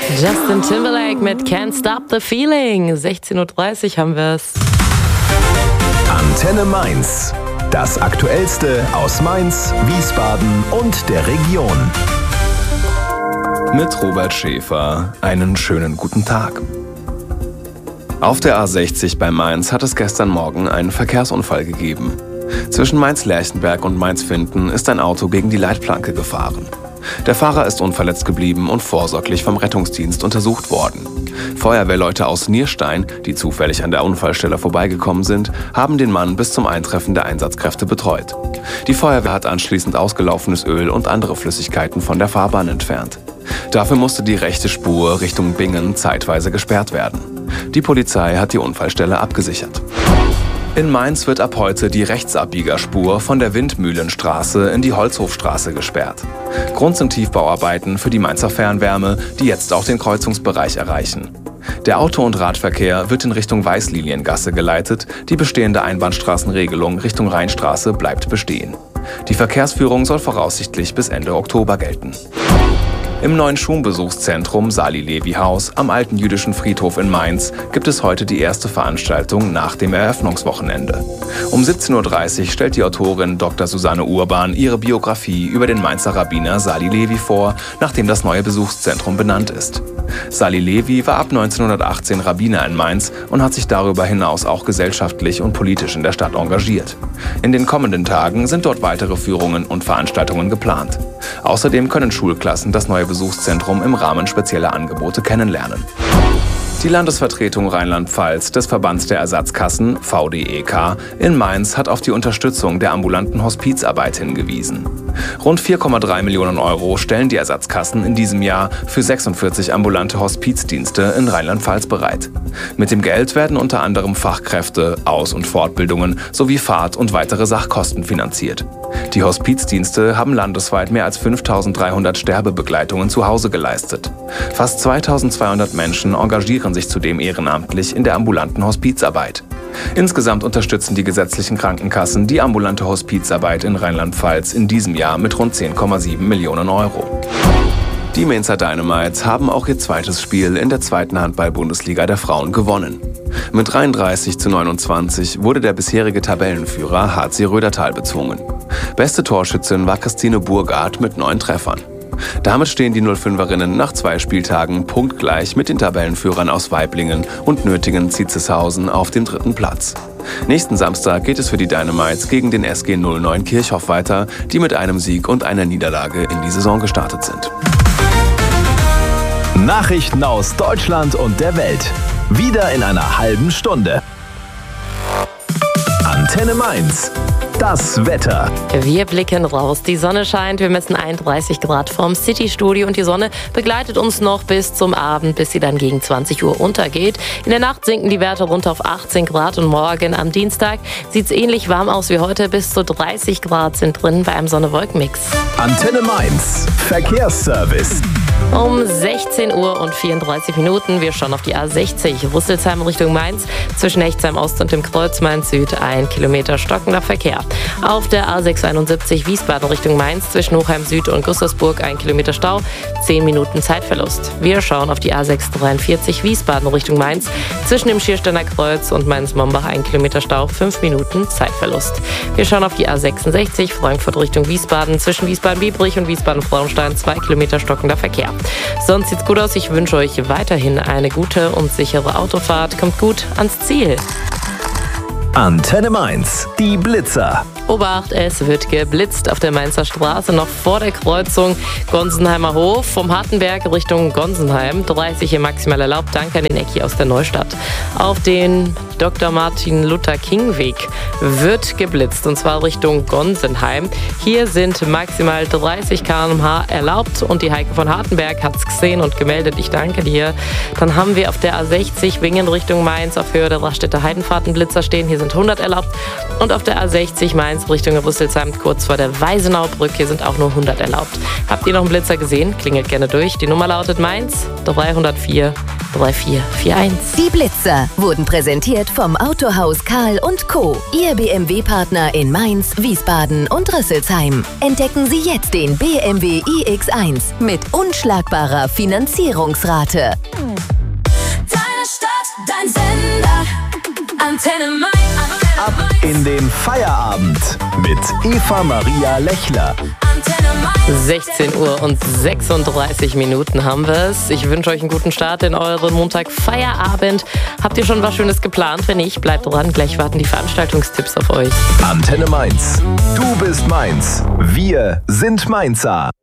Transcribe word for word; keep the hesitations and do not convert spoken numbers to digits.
Justin Timberlake mit Can't Stop the Feeling. sechzehn Uhr dreißig haben wir es. Antenne Mainz. Das Aktuellste aus Mainz, Wiesbaden und der Region. Mit Robert Schäfer. Einen schönen guten Tag. Auf der A sechzig bei Mainz hat es gestern Morgen einen Verkehrsunfall gegeben. Zwischen Mainz-Lerchenberg und Mainz-Finden ist ein Auto gegen die Leitplanke gefahren. Der Fahrer ist unverletzt geblieben und vorsorglich vom Rettungsdienst untersucht worden. Feuerwehrleute aus Nierstein, die zufällig an der Unfallstelle vorbeigekommen sind, haben den Mann bis zum Eintreffen der Einsatzkräfte betreut. Die Feuerwehr hat anschließend ausgelaufenes Öl und andere Flüssigkeiten von der Fahrbahn entfernt. Dafür musste die rechte Spur Richtung Bingen zeitweise gesperrt werden. Die Polizei hat die Unfallstelle abgesichert. In Mainz wird ab heute die Rechtsabbiegerspur von der Windmühlenstraße in die Holzhofstraße gesperrt. Grund sind Tiefbauarbeiten für die Mainzer Fernwärme, die jetzt auch den Kreuzungsbereich erreichen. Der Auto- und Radverkehr wird in Richtung Weißliliengasse geleitet, die bestehende Einbahnstraßenregelung Richtung Rheinstraße bleibt bestehen. Die Verkehrsführung soll voraussichtlich bis Ende Oktober gelten. Im neuen Schulbesuchszentrum Sali-Levi-Haus am alten jüdischen Friedhof in Mainz gibt es heute die erste Veranstaltung nach dem Eröffnungswochenende. Um siebzehn Uhr dreißig stellt die Autorin Doktor Susanne Urban ihre Biografie über den Mainzer Rabbiner Sali Levi vor, nachdem das neue Besuchszentrum benannt ist. Sali Levi war ab neunzehnhundertachtzehn Rabbiner in Mainz und hat sich darüber hinaus auch gesellschaftlich und politisch in der Stadt engagiert. In den kommenden Tagen sind dort weitere Führungen und Veranstaltungen geplant. Außerdem können Schulklassen das neue Besuchszentrum im Rahmen spezieller Angebote kennenlernen. Die Landesvertretung Rheinland-Pfalz des Verbands der Ersatzkassen, V D E K, in Mainz hat auf die Unterstützung der ambulanten Hospizarbeit hingewiesen. Rund vier Komma drei Millionen Euro stellen die Ersatzkassen in diesem Jahr für sechsundvierzig ambulante Hospizdienste in Rheinland-Pfalz bereit. Mit dem Geld werden unter anderem Fachkräfte, Aus- und Fortbildungen sowie Fahrt- und weitere Sachkosten finanziert. Die Hospizdienste haben landesweit mehr als fünftausenddreihundert Sterbebegleitungen zu Hause geleistet. Fast zweitausendzweihundert Menschen engagieren sich zudem ehrenamtlich in der ambulanten Hospizarbeit. Insgesamt unterstützen die gesetzlichen Krankenkassen die ambulante Hospizarbeit in Rheinland-Pfalz in diesem Jahr mit rund zehn Komma sieben Millionen Euro. Die Mainzer Dynamites haben auch ihr zweites Spiel in der zweiten Handball-Bundesliga der Frauen gewonnen. Mit dreiunddreißig zu neunundzwanzig wurde der bisherige Tabellenführer H C Rödertal bezwungen. Beste Torschützin war Christine Burgard mit neun Treffern. Damit stehen die null fünferinnen nach zwei Spieltagen punktgleich mit den Tabellenführern aus Waiblingen und Nöttingen-Zietzeshausen auf dem dritten Platz. Nächsten Samstag geht es für die Dynamites gegen den S G null neun Kirchhoff weiter, die mit einem Sieg und einer Niederlage in die Saison gestartet sind. Nachrichten aus Deutschland und der Welt. Wieder in einer halben Stunde. Antenne Mainz. Das Wetter. Wir blicken raus. Die Sonne scheint. Wir messen einunddreißig Grad vom City-Studio und die Sonne begleitet uns noch bis zum Abend, bis sie dann gegen zwanzig Uhr untergeht. In der Nacht sinken die Werte runter auf achtzehn Grad und morgen am Dienstag sieht es ähnlich warm aus wie heute. Bis zu dreißig Grad sind drin bei einem Sonne-Wolken-Mix. Antenne Mainz. Verkehrsservice. Um sechzehn Uhr und vierunddreißig Minuten. Wir schauen auf die A sechzig. Rüsselsheim Richtung Mainz. Zwischen Echtsheim Ost und dem Kreuz Mainz Süd ein Kilometer stockender Verkehr. Auf der A sechshunderteinundsiebzig Wiesbaden Richtung Mainz. Zwischen Hochheim Süd und Gustersburg ein Kilometer Stau. zehn Minuten Zeitverlust. Wir schauen auf die A sechshundertdreiundvierzig Wiesbaden Richtung Mainz. Zwischen dem Schiersteiner Kreuz und Mainz-Mombach ein Kilometer Stau. fünf Minuten Zeitverlust. Wir schauen auf die A sechsundsechzig Frankfurt Richtung Wiesbaden. Zwischen Wiesbaden-Biebrich und Wiesbaden-Frauenstein zwei Kilometer stockender Verkehr. Sonst sieht's gut aus. Ich wünsche euch weiterhin eine gute und sichere Autofahrt. Kommt gut ans Ziel. Antenne Mainz. Die Blitzer. Obacht, es wird geblitzt auf der Mainzer Straße, noch vor der Kreuzung Gonsenheimer Hof, vom Hartenberg Richtung Gonsenheim, dreißig hier maximal erlaubt, danke an den Ecki aus der Neustadt. Auf den Doktor Martin Luther King Weg wird geblitzt, und zwar Richtung Gonsenheim. Hier sind maximal dreißig Kilometer pro Stunde erlaubt und die Heike von Hartenberg hat es gesehen und gemeldet, ich danke dir. Dann haben wir auf der A sechzig Wingen Richtung Mainz auf Höhe der Raststätter Heidenfahrten Blitzer stehen, hier sind hundert erlaubt, und auf der A sechzig Mainz Richtung Rüsselsheim kurz vor der Weisenaubrücke, hier sind auch nur hundert erlaubt. Habt ihr noch einen Blitzer gesehen? Klingelt gerne durch. Die Nummer lautet Mainz dreihundertvier drei vier vier eins. Die Blitzer wurden präsentiert vom Autohaus Karl und Co., Ihr B M W-Partner in Mainz, Wiesbaden und Rüsselsheim. Entdecken Sie jetzt den B M W i X eins mit unschlagbarer Finanzierungsrate. Deine Stadt, dein Sender, Antenne Mainz. Ab in den Feierabend mit Eva Maria Lechler. sechzehn Uhr und sechsunddreißig Minuten haben wir es. Ich wünsche euch einen guten Start in euren Montag-Feierabend. Habt ihr schon was Schönes geplant? Wenn nicht, bleibt dran. Gleich warten die Veranstaltungstipps auf euch. Antenne Mainz. Du bist Mainz. Wir sind Mainzer.